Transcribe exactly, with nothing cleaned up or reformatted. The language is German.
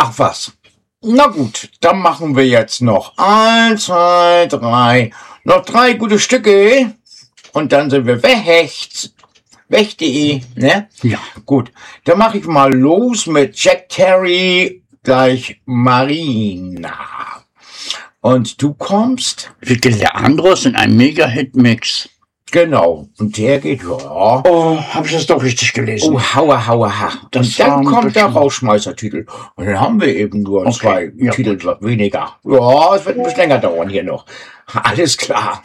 Ach was. Na gut, dann machen wir jetzt noch eins, zwei, drei. Noch drei gute Stücke. Und dann sind wir weg. Weg.de, ne? Ja. Gut, dann mache ich mal los mit Jack Terry gleich Marina. Und du kommst? Victor Andros in einem Mega-Hit-Mix. Genau. Und der geht, ja. Oh, habe ich das doch richtig gelesen? Oh, haua, haua, ha. Das Und dann war kommt der bestimmt- Rausschmeißertitel. Und dann haben wir eben nur Okay, zwei ja, Titel weniger. Ja, es wird ein bisschen länger dauern hier noch. Alles klar.